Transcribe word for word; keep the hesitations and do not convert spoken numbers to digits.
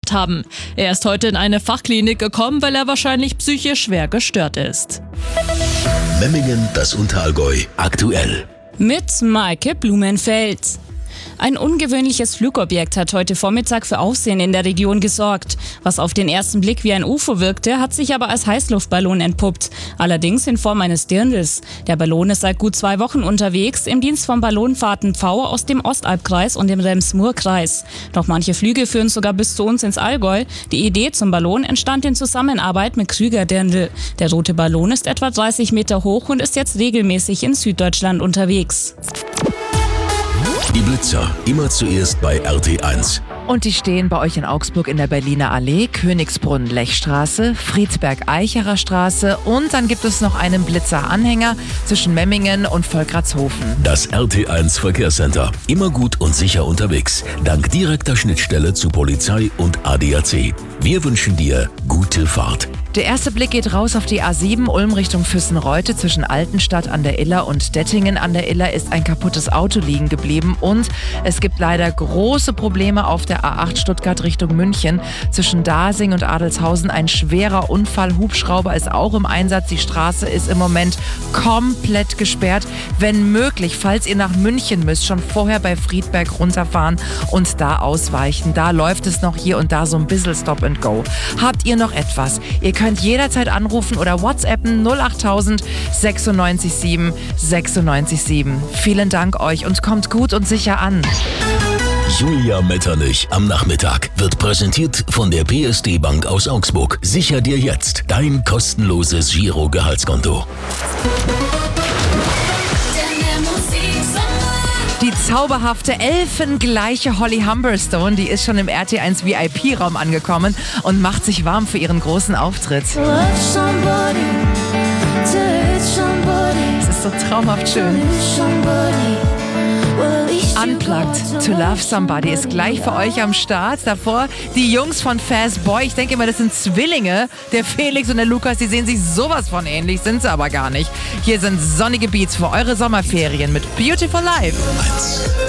gebracht haben. Er ist heute in eine Fachklinik gekommen, weil er wahrscheinlich psychisch schwer gestört ist. Memmingen, das Unterallgäu, aktuell. Mit Maike Blumenfeld. Ein ungewöhnliches Flugobjekt hat heute Vormittag für Aufsehen in der Region gesorgt. Was auf den ersten Blick wie ein U F O wirkte, hat sich aber als Heißluftballon entpuppt. Allerdings in Form eines Dirndls. Der Ballon ist seit gut zwei Wochen unterwegs, im Dienst von Ballonfahrten V aus dem Ostalbkreis und dem Rems-Murr-Kreis. Doch manche Flüge führen sogar bis zu uns ins Allgäu. Die Idee zum Ballon entstand in Zusammenarbeit mit Krüger Dirndl. Der rote Ballon ist etwa dreißig Meter hoch und ist jetzt regelmäßig in Süddeutschland unterwegs. Die Blitzer, immer zuerst bei R T eins. Und die stehen bei euch in Augsburg in der Berliner Allee, Königsbrunn-Lechstraße, Friedberg-Eicherer Straße und dann gibt es noch einen Blitzer-Anhänger zwischen Memmingen und Volkratshofen. Das R T eins Verkehrscenter. Immer gut und sicher unterwegs. Dank direkter Schnittstelle zu Polizei und A D A C. Wir wünschen dir gute Fahrt. Der erste Blick geht raus auf die A sieben, Ulm Richtung Füssenreute. Zwischen Altenstadt an der Iller und Dettingen an der Iller ist ein kaputtes Auto liegen geblieben. Und es gibt leider große Probleme auf der A acht Stuttgart Richtung München. Zwischen Dasing und Adelshausen ein schwerer Unfall. Hubschrauber ist auch im Einsatz. Die Straße ist im Moment komplett gesperrt. Wenn möglich, falls ihr nach München müsst, schon vorher bei Friedberg runterfahren und da ausweichen. Da läuft es noch hier und da so ein bisschen Stop and Go. Habt ihr noch etwas? Ihr könnt jederzeit anrufen oder WhatsAppen null achttausend sechsundneunzig sieben sechsundneunzig sieben. Vielen Dank euch und kommt gut und sicher an. Julia Metternich am Nachmittag wird präsentiert von der P S D Bank aus Augsburg. Sicher dir jetzt dein kostenloses Giro-Gehaltskonto. Die zauberhafte, elfengleiche Holly Humberstone, die ist schon im R T eins V I P-Raum angekommen und macht sich warm für ihren großen Auftritt. Es ist so traumhaft schön. Unplugged to Love Somebody ist gleich für euch am Start. Davor die Jungs von Fast Boy. Ich denke immer, das sind Zwillinge. Der Felix und der Lukas, die sehen sich sowas von ähnlich, sind sie aber gar nicht. Hier sind sonnige Beats für eure Sommerferien mit Beautiful Life. eins.